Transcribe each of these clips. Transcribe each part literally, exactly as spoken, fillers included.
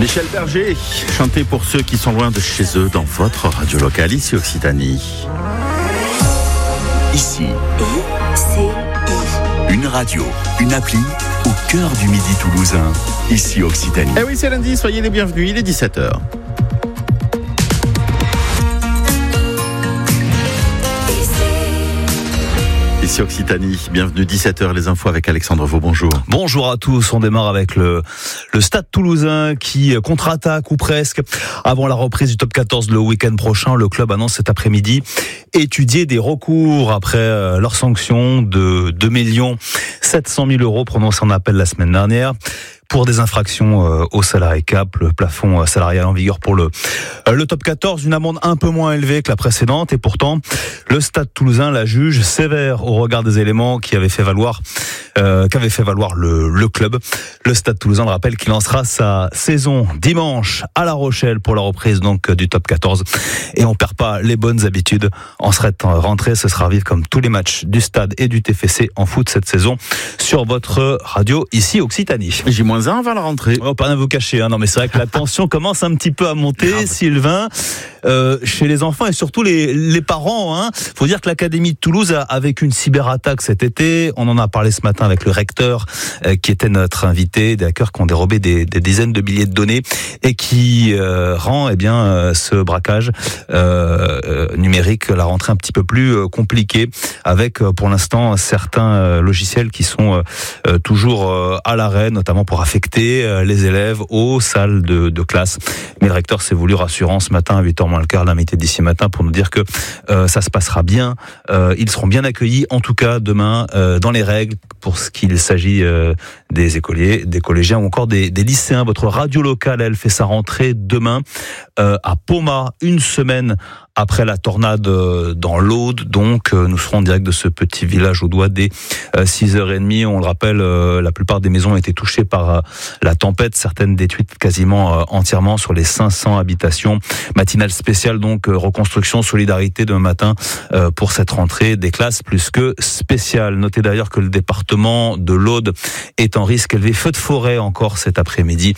Michel Berger, chantez pour ceux qui sont loin de chez eux dans votre radio locale, ici Occitanie. Ici, I C I. une radio, une appli au cœur du Midi toulousain, ici Occitanie. Eh oui, c'est lundi, soyez les bienvenus, il est dix-sept heures. Ici Occitanie, bienvenue dix-sept heures, les infos avec Alexandre Vaux, bonjour. Bonjour à tous, on démarre avec le, le Stade Toulousain qui contre-attaque ou presque. Avant la reprise du top quatorze le week-end prochain, le club annonce cet après-midi étudier des recours après euh, leur sanction de deux millions sept cent mille euros prononcée en appel la semaine dernière. Pour des infractions euh, au salarié cap, le plafond euh, salarial en vigueur pour le, euh, le top quatorze, une amende un peu moins élevée que la précédente. Et pourtant, le Stade Toulousain la juge sévère au regard des éléments qui avaient fait valoir, euh, qu'avait fait valoir le, le club. Le Stade Toulousain, le rappelle, qui lancera sa saison dimanche à La Rochelle pour la reprise donc du top quatorze. Et on perd pas les bonnes habitudes. En serait rentrée, ce sera vivre comme tous les matchs du Stade et du T F C en foot cette saison sur votre radio ici Occitanie. J moins un va la rentrée. Oh, pas à vous cacher, hein. Non, mais c'est vrai que la tension commence un petit peu à monter, Grave. Sylvain, euh, chez les enfants et surtout les, les parents. Hein. Faut dire que l'Académie de Toulouse a, a vécu une cyberattaque cet été. On en a parlé ce matin avec le recteur, euh, qui était notre invité, des hackers qui ont dérobé des, des dizaines de billets de données et qui euh, rend, eh bien, euh, ce braquage euh, euh, numérique, la rentrée un petit peu plus euh, compliquée, avec euh, pour l'instant certains euh, logiciels qui sont euh, euh, toujours euh, à l'arrêt, notamment pour affecter les élèves aux salles de, de classe. Mais le recteur s'est voulu rassurant ce matin à huit heures moins le quart, l'invité d'ici matin, pour nous dire que euh, ça se passera bien. Euh, ils seront bien accueillis, en tout cas demain, euh, dans les règles, pour ce qu'il s'agit euh, des écoliers, des collégiens ou encore des, des lycéens. Votre radio locale, elle fait sa rentrée demain euh, à Poma, une semaine après la tornade dans l'Aude. Donc nous serons en direct de ce petit village au doigt des six heures trente. On le rappelle, la plupart des maisons ont été touchées par la tempête, certaines détruites quasiment entièrement sur les cinq cents habitations. Matinale spéciale donc, reconstruction, solidarité demain matin pour cette rentrée des classes plus que spéciale. Notez d'ailleurs que le département de l'Aude est en risque élevé. Feu de forêt encore cet après-midi.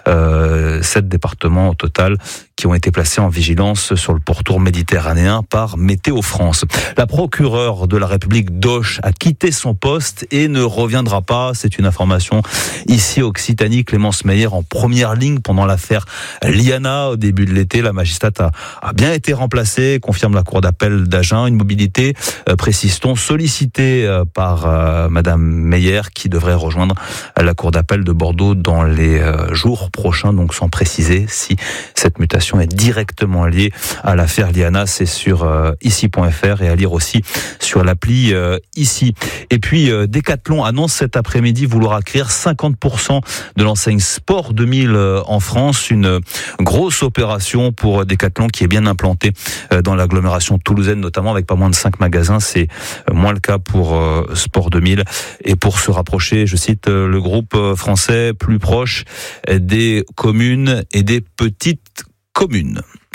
Euh, sept départements au total qui ont été placés en vigilance sur le pourtour méditerranéen par Météo France. La procureure de la République d'Auch a quitté son poste et ne reviendra pas. C'est une information ici Occitanie. Clémence Meyer en première ligne pendant l'affaire Liana au début de l'été. La magistrate a, a bien été remplacée, confirme la cour d'appel d'Agen. Une mobilité, euh, précise-t-on, sollicitée euh, par euh, Madame Meyer qui devrait rejoindre la cour d'appel de Bordeaux dans les euh, jours prochains, donc sans préciser si cette mutation est directement liée à l'affaire Liana. C'est sur euh, ici point f r et à lire aussi sur l'appli euh, ici. Et puis euh, Decathlon annonce cet après-midi vouloir acquérir cinquante pour cent de l'enseigne Sport deux mille euh, en France. Une grosse opération pour Decathlon qui est bien implantée euh, dans l'agglomération toulousaine, notamment avec pas moins de cinq magasins. C'est euh, moins le cas pour euh, Sport deux mille. Et pour se rapprocher, je cite euh, le groupe français plus proche des communes et des petites communes.